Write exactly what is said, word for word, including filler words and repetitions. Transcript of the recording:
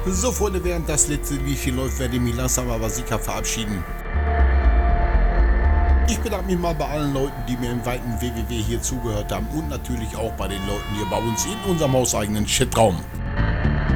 So, Freunde, während das letzte Liedchen läuft, werde ich mich langsam aber sicher verabschieden. Ich bedanke mich mal bei allen Leuten, die mir im weiten W W W hier zugehört haben und natürlich auch bei den Leuten hier bei uns in unserem hauseigenen Chatraum.